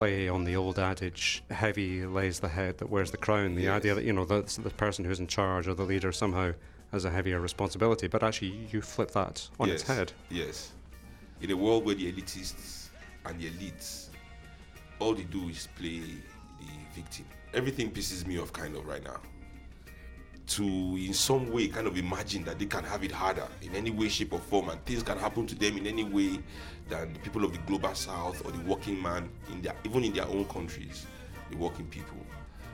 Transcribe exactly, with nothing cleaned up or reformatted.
Play on the old adage, heavy lays the head that wears the crown. The Yes. idea that, you know, the, the person who's in charge or the leader somehow has a heavier responsibility, but actually you flip that on yes. its head. Yes. In a world where the elitists and the elites, all they do is play the victim. Everything pisses me off kind of right now. To, in some way, kind of imagine that they can have it harder in any way, shape or form, and things can happen to them in any way than the people of the global south or the working man, in their, even in their own countries, the working people.